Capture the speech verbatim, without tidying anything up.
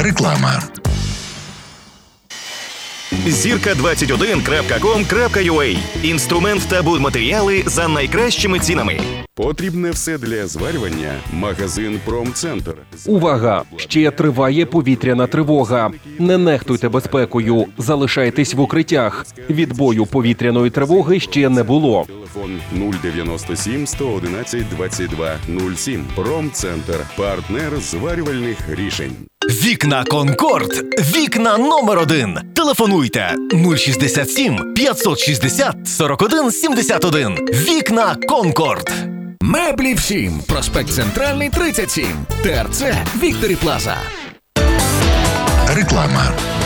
Реклама. зірка двадцять один крапка ком крапка ю а. Інструмент та будматеріали за найкращими цінами. Потрібне все для зварювання. Магазин Промцентр. Увага! Ще триває повітряна тривога. Не нехтуйте безпекою. Залишайтесь в укриттях. Відбою повітряної тривоги ще не було. Телефон нуль дев'яносто сім сто одинадцять двадцять два нуль сім. Промцентр. Партнер зварювальних рішень. Вікна Конкорд. Вікна номер один. Телефонуйте нуль шістдесят сім п'ятсот шістдесят сорок один сімдесят один. Вікна Конкорд. Меблі всім. Проспект Центральний, тридцять сім. ТРЦ Вікторі Плаза. Реклама.